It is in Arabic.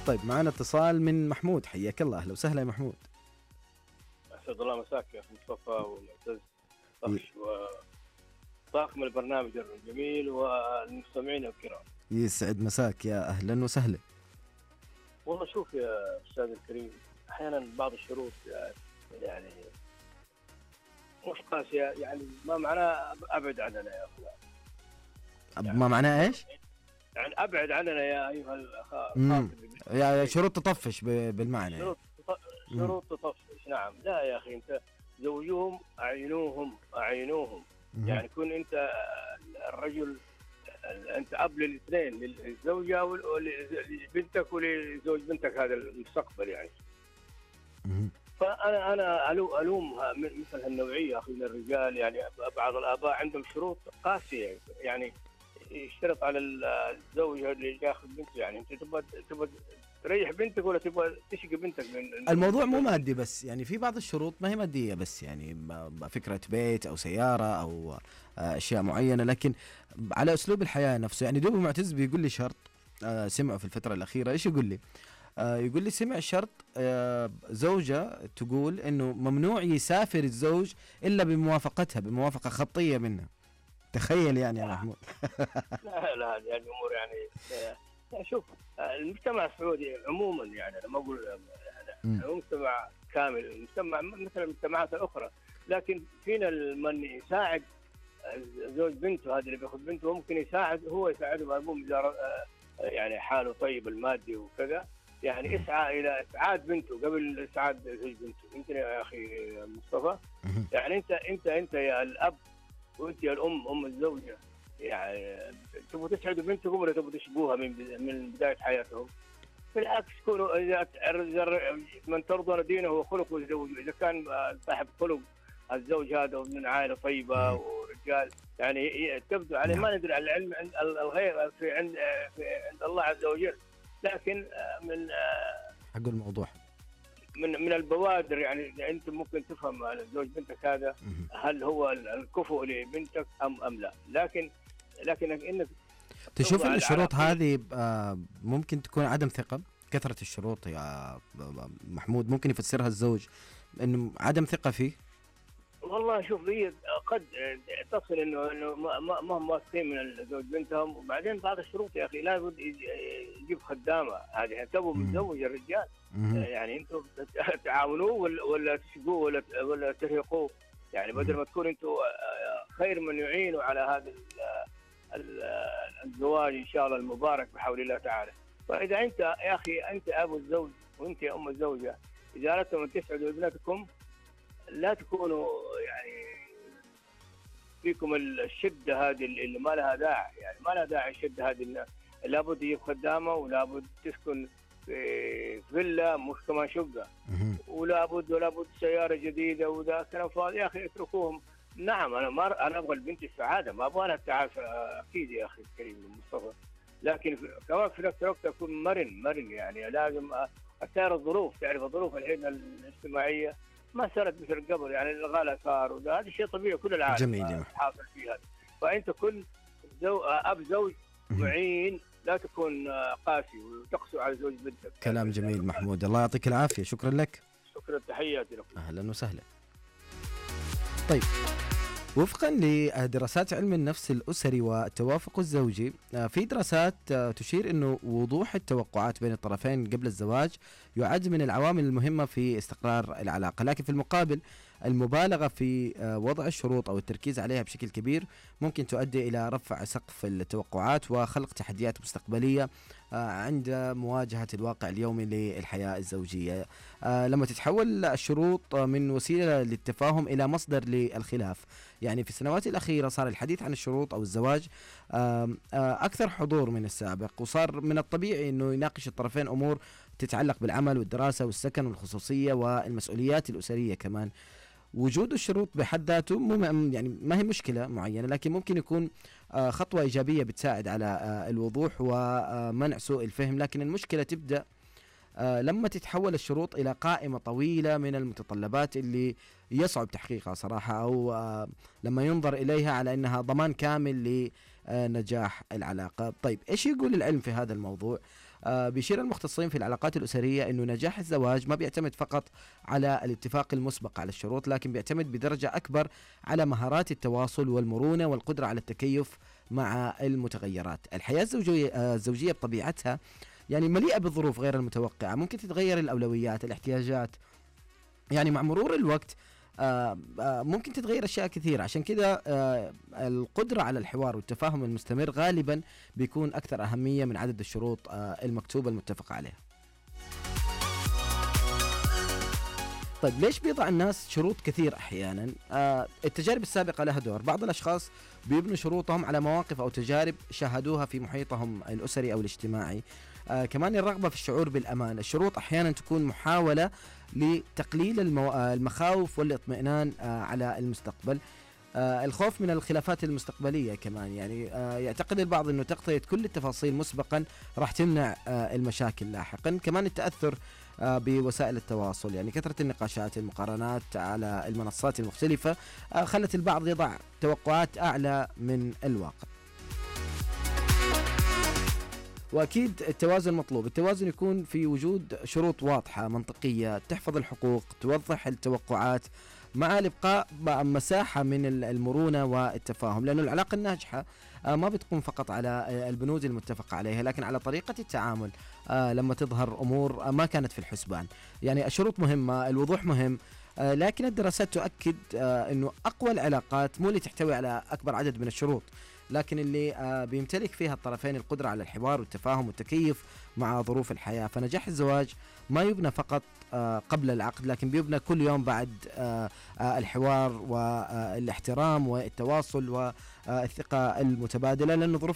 طيب معنا اتصال من محمود، حياك الله، أهلا وسهلا يا محمود. أسعد الله مساك يا أخي مصطفى ومعتز طفش وطاقم البرنامج الجميل والمستمعين الكرام. يسعد مساك، يا أهلا وسهلا. والله شوف يا أستاذ الكريم، أحيانا بعض الشروط يعني مش قاسية، يعني ما معناه أبعد عننا يا أخوان. يعني ما معناه إيش؟ يعني أبعد عننا يا أيها يعني شروط تطفش بالمعنى. شروط تطفش، نعم. لا يا أخي، أنت زوجوهم أعينوهم. يعني كن أنت الرجل، أنت أب للاثنين، للزوجة ولبنتك ولزوج بنتك، هذا المستقبل يعني. فأنا ألوم مثل هالنوعية أخي من الرجال. يعني بعض الآباء عندهم شروط قاسية، يعني يشترط على الزوجة اللي ياخذ بنته. يعني أنت تبغى تريح بنتك ولا تبغى تشقي بنتك؟ الموضوع مو مادي بس، يعني في بعض الشروط ما هي مادية بس، يعني فكرة بيت أو سيارة أو أشياء معينة، لكن على أسلوب الحياة نفسه. يعني دوب معتز بيقول لي شرط سمعه في الفترة الأخيرة. إيش يقول لي؟ يقول لي سمع شرط زوجة تقول إنه ممنوع يسافر الزوج إلا بموافقتها، بموافقة خطية منها. تخيل يعني يا محمود. لا هذه الأمور يعني شوف، المجتمع السعودي عموما، يعني أنا ما أقول يعني مجتمع كامل، مجتمع مثل المجتمعات الأخرى، لكن فينا من يساعد زوج بنته، هذا اللي بياخذ بنته ممكن يساعده بأبوه يعني حاله طيب المادي وكذا، يعني اسعى إلى إسعاد بنته قبل إسعاد زوج بنته. يمكن يا أخي مصطفى، يعني أنت يا الأب وأنت يا الأم، أم الزوجة، يعني تبغوا تسعدوا بنتكم ولا تبغوا تشقوها من بداية حياتهم؟ بالعكس، كونوا إذا من ترضون دينه وخلقه زوجه. إذا كان صاحب خلق الزوج هذا ومن عائلة طيبة ورجال، يعني تبدو عليه. ما ندري على العلم عند الغير عند الله عز وجل، لكن من حق الموضوع من البوادر، يعني انت ممكن تفهم زوج بنتك هذا هل هو الكفؤ لبنتك ام لا. لكن انك تشوف ان الشروط هذه ممكن تكون عدم ثقة. كثرة الشروط يا محمود ممكن يفسرها الزوج انه عدم ثقة فيه. والله شوف، هي قد تصل انه ما هم واثقين من الزوج بنتهم. وبعدين بعض الشروط يا اخي لابد يجيب خدامه. هذه تبوا متزوج الرجال، يعني انتم تعاونوه ولا تشقوه ولا ترهقوه. يعني بدل ما تكون انتم خير من يعينوا على هذا الزواج ان شاء الله المبارك بحول الله تعالى. فاذا انت يا اخي، انت ابو الزوج وانت يا ام الزوجه، اذا اردتم ان تسعدوا ابنتكم لا تكونوا يعني فيكم الشدة هذه اللي ما لها داعي. يعني ما لها داعي الشدة هذه. لابد يجيب خدامة، ولابد تسكن في فيلا مش كمان شقة، ولابد سيارة جديدة، وذا كلام فاضي يا أخي. اتركوهم. نعم، أنا أبغى البنت السعادة، ما أبغى لها التعاسة أكيد يا أخي الكريم مصطفى، لكن كمان في نفس الوقت أكون مرن. يعني لازم أسير الظروف. تعرف الظروف الحين الاجتماعية ما صارت مثل قبل، يعني الغلاء صار، وده هذا شيء طبيعي كل العالم جميل حاصل فيها. فأنت كن أب زوج معين، لا تكون قاسي وتقسو على زوج بنتك. كلام جميل محمود، الله يعطيك العافية، شكرا لك. شكرا، تحياتي لكم. أهلا وسهلا. طيب، وفقا لدراسات علم النفس الأسري والتوافق الزوجي، في دراسات تشير أنه وضوح التوقعات بين الطرفين قبل الزواج يعد من العوامل المهمة في استقرار العلاقة، لكن في المقابل المبالغة في وضع الشروط أو التركيز عليها بشكل كبير ممكن تؤدي إلى رفع سقف التوقعات وخلق تحديات مستقبلية عند مواجهة الواقع اليومي للحياة الزوجية. لما تتحول الشروط من وسيلة للتفاهم إلى مصدر للخلاف. يعني في السنوات الأخيرة صار الحديث عن الشروط أو الزواج أكثر حضور من السابق، وصار من الطبيعي أنه يناقش الطرفين أمور تتعلق بالعمل والدراسة والسكن والخصوصية والمسؤوليات الأسرية كمان. وجود الشروط بحد ذاته يعني ما هي مشكلة معينة، لكن ممكن يكون خطوة إيجابية بتساعد على الوضوح ومنع سوء الفهم. لكن المشكلة تبدأ لما تتحول الشروط إلى قائمة طويلة من المتطلبات اللي يصعب تحقيقها صراحة، أو لما ينظر إليها على أنها ضمان كامل نجاح العلاقة. طيب إيش يقول العلم في هذا الموضوع؟ بيشير المختصين في العلاقات الأسرية أنه نجاح الزواج ما بيعتمد فقط على الاتفاق المسبق على الشروط، لكن بيعتمد بدرجة أكبر على مهارات التواصل والمرونة والقدرة على التكيف مع المتغيرات. الحياة الزوجية بطبيعتها يعني مليئة بالظروف غير المتوقعة، ممكن تتغير الأولويات، الاحتياجات، يعني مع مرور الوقت ممكن تتغير أشياء كثيرة. عشان كذا القدرة على الحوار والتفاهم المستمر غالبا بيكون أكثر أهمية من عدد الشروط المكتوبة المتفق عليها. طيب ليش بيضع الناس شروط كثير أحيانا؟ التجارب السابقة لها دور. بعض الأشخاص بيبنوا شروطهم على مواقف أو تجارب شاهدوها في محيطهم الأسري أو الاجتماعي. كمان الرغبة في الشعور بالأمان. الشروط أحيانا تكون محاولة لتقليل المخاوف والاطمئنان على المستقبل. الخوف من الخلافات المستقبلية كمان، يعني يعتقد البعض أنه تغطية كل التفاصيل مسبقا راح تمنع المشاكل لاحقا. كمان التأثر بوسائل التواصل، يعني كثرة النقاشات المقارنات على المنصات المختلفة خلت البعض يضع توقعات أعلى من الواقع. وأكيد التوازن مطلوب. التوازن يكون في وجود شروط واضحة منطقية تحفظ الحقوق، توضح التوقعات، مع الإبقاء مساحة من المرونة والتفاهم، لأن العلاقة الناجحة ما بتقوم فقط على البنود المتفق عليها، لكن على طريقة التعامل لما تظهر أمور ما كانت في الحسبان. يعني الشروط مهمة، الوضوح مهم، لكن الدراسات تؤكد أنه أقوى العلاقات مو اللي تحتوي على أكبر عدد من الشروط، لكن اللي بيمتلك فيها الطرفين القدرة على الحوار والتفاهم والتكيف مع ظروف الحياة. فنجاح الزواج ما يبنى فقط قبل العقد، لكن بيبنى كل يوم بعد الحوار والاحترام والتواصل والثقة المتبادلة، لأن ظروف